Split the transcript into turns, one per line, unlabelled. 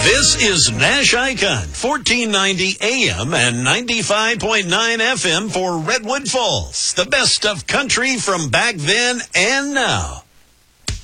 This is Nash Icon, 1490 AM and 95.9 FM for Redwood Falls. The best of country from back then and now.